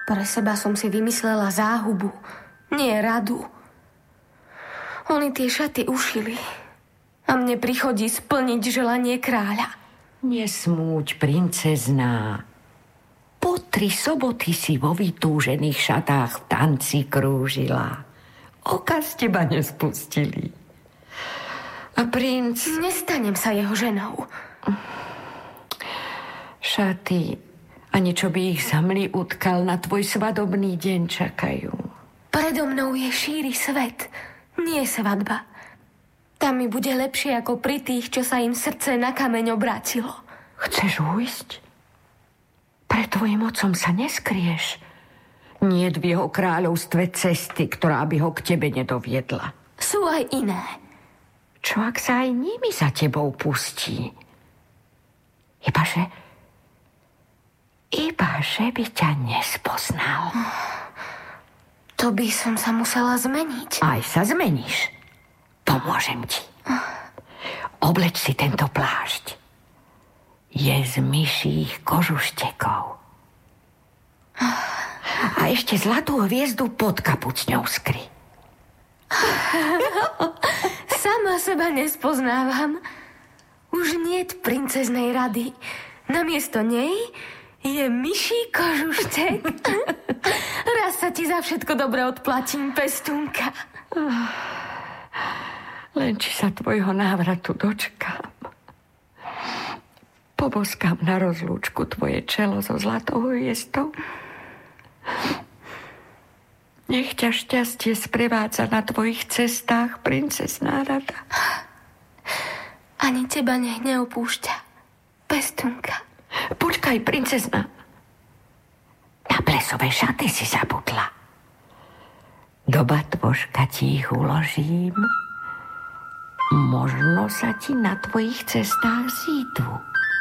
Pre seba som si vymyslela záhubu, nie radu. Oni tie šaty ušili a mne prichodí splniť želanie kráľa. Nesmúť, princezná. Po 3 soboty si vo vytúžených šatách v tanci krúžila. Oka z teba nespustili. A princ... Nestanem sa jeho ženou. Šaty, ani čo by ich zamli utkal, na tvoj svadobný deň čakajú. Predo mnou je šíry svet, nie svadba. Tam mi bude lepšie ako pri tých, čo sa im srdce na kameň obrátilo. Chceš ujsť? Pre tvojim otcom sa neskrieš. Niet v jeho kráľovstve cesty, ktorá by ho k tebe nedoviedla. Sú aj iné. Čo ak sa aj nimi za tebou pustí? Ibaže by ťa nespoznal. To by som sa musela zmeniť. Aj sa zmeníš. Pomôžem ti. Obleč si tento plášť. Je z myších kožuštekov. A ešte zlatú hviezdu pod kapucňou skry. Sama seba nespoznávam. Už niet princeznej rady. Namiesto nej je myší kožuštek. Raz sa ti za všetko dobre odplatím, pestúnka. Len či sa tvojho návratu dočkám. Poboskám na rozlúčku tvoje čelo so zlatou hviezdou. Nech ťa šťastie sprevádza na tvojich cestách, princezná rada. Ani teba nech neopúšťa, pestúnka. Počkaj, princezná. Na plesové šaty si zabudla. Do batvoška ti ich uložím. Možno sa ti na tvojich cestách zídu.